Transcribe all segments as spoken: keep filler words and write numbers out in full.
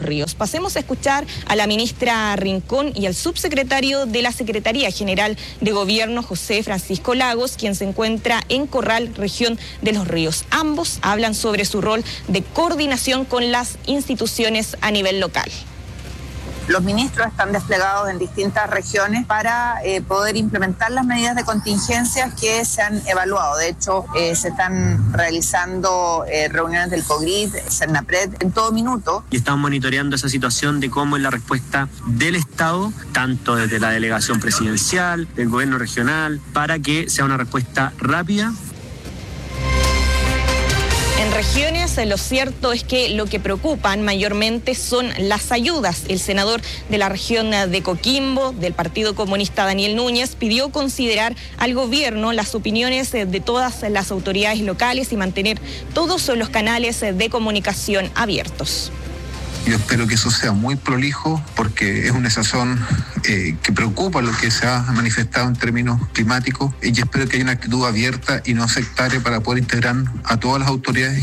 Ríos. Pasemos a escuchar a la ministra Rincón y al subsecretario de la Secretaría General de Gobierno, José Francisco Lagos, quien se encuentra en Corral, región de Los Ríos. Ambos hablan sobre su rol de coordinación con las instituciones a nivel local. Los ministros están desplegados en distintas regiones para eh, poder implementar las medidas de contingencia que se han evaluado. De hecho, eh, se están realizando eh, reuniones del COGRID, CERNAPRED, en todo minuto. Y estamos monitoreando esa situación de cómo es la respuesta del Estado, tanto desde la delegación presidencial, del gobierno regional, para que sea una respuesta rápida. En regiones, lo cierto es que lo que preocupan mayormente son las ayudas. El senador de la región de Coquimbo, del Partido Comunista Daniel Núñez, pidió considerar al gobierno las opiniones de todas las autoridades locales y mantener todos los canales de comunicación abiertos. Yo espero que eso sea muy prolijo porque es una situación eh, que preocupa lo que se ha manifestado en términos climáticos y espero que haya una actitud abierta y no sectaria para poder integrar a todas las autoridades.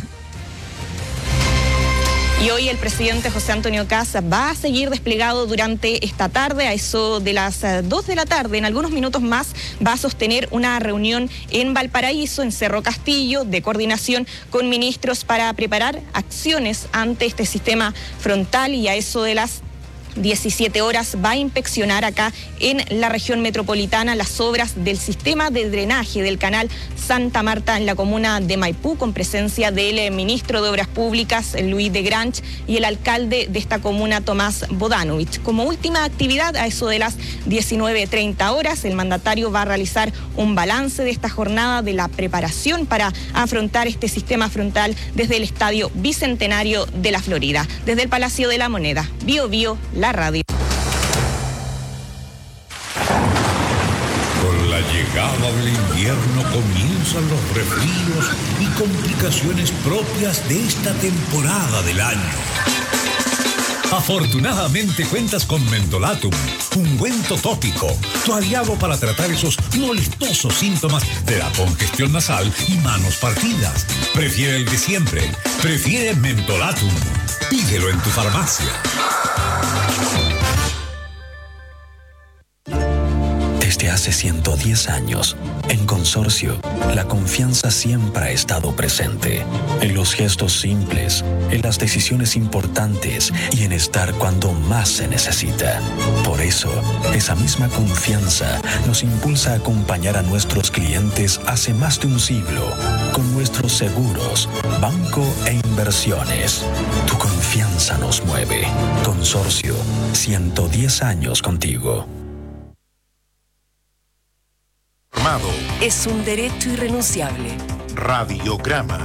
Y hoy el presidente José Antonio Kast va a seguir desplegado durante esta tarde, a eso de las dos de la tarde. En algunos minutos más va a sostener una reunión en Valparaíso, en Cerro Castillo, de coordinación con ministros para preparar acciones ante este sistema frontal, y a eso de las diecisiete horas va a inspeccionar acá en la región metropolitana las obras del sistema de drenaje del canal Santa Marta en la comuna de Maipú, con presencia del ministro de Obras Públicas, Luis de Granch, y el alcalde de esta comuna, Tomás Bodanovich. Como última actividad, a eso de las diecinueve treinta horas, el mandatario va a realizar un balance de esta jornada de la preparación para afrontar este sistema frontal desde el Estadio Bicentenario de la Florida. Desde el Palacio de la Moneda, Bio Bio, la radio. Con la llegada del invierno comienzan los resfríos y complicaciones propias de esta temporada del año. Afortunadamente cuentas con Mentolatum, ungüento tópico, tu aliado para tratar esos molestosos síntomas de la congestión nasal y manos partidas. Prefiere el de siempre, prefiere Mentolatum. Pídelo en tu farmacia. Desde hace ciento diez años, en Consorcio, la confianza siempre ha estado presente. En los gestos simples, en las decisiones importantes y en estar cuando más se necesita. Por eso, esa misma confianza nos impulsa a acompañar a nuestros clientes hace más de un siglo con nuestros seguros, banco e inversiones. Tu confianza nos mueve. Consorcio, ciento diez años contigo. Es un derecho irrenunciable. Radiograma.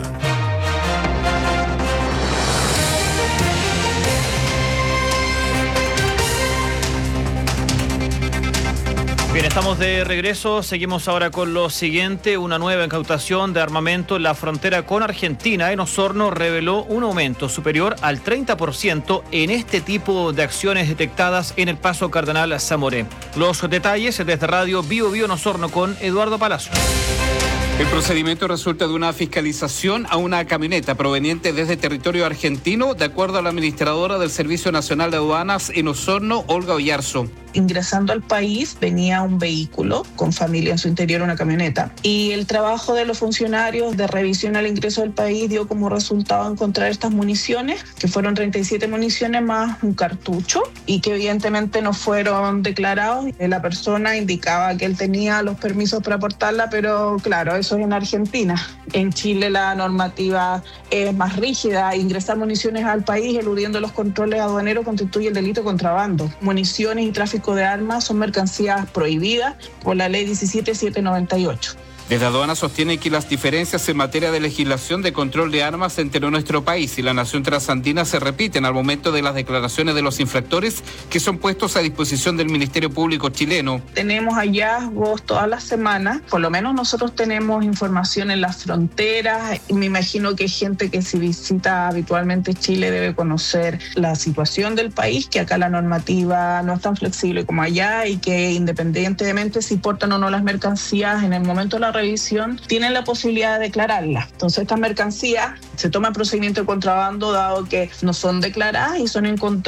Bien, estamos de regreso. Seguimos ahora con lo siguiente. Una nueva incautación de armamento en la frontera con Argentina en Osorno reveló un aumento superior al treinta por ciento en este tipo de acciones detectadas en el Paso Cardenal Zamoré. Los detalles desde Radio Bio Bio en Osorno con Eduardo Palacio. El procedimiento resulta de una fiscalización a una camioneta proveniente desde territorio argentino, de acuerdo a la administradora del Servicio Nacional de Aduanas en Osorno, Olga Oyarzo. Ingresando al país venía un vehículo con familia en su interior, una camioneta, y el trabajo de los funcionarios de revisión al ingreso del país dio como resultado encontrar estas municiones, que fueron treinta y siete municiones más un cartucho, y que evidentemente no fueron declarados. La persona indicaba que él tenía los permisos para portarla, pero claro, eso es en Argentina. En Chile la normativa es más rígida. Ingresar municiones al país eludiendo los controles aduaneros constituye el delito de contrabando. Municiones y tráfico de armas son mercancías prohibidas por la ley diecisiete mil setecientos noventa y ocho. Desde Aduana sostiene que las diferencias en materia de legislación de control de armas entre nuestro país y la nación trasandina se repiten al momento de las declaraciones de los infractores que son puestos a disposición del Ministerio Público chileno. Tenemos hallazgos todas las semanas, por lo menos nosotros tenemos información en las fronteras. Me imagino que gente que si visita habitualmente Chile debe conocer la situación del país, que acá la normativa no es tan flexible como allá y que independientemente si portan o no las mercancías, en el momento de la revisión tienen la posibilidad de declararlas. Entonces estas mercancías se toma procedimiento de contrabando dado que no son declaradas y son encontradas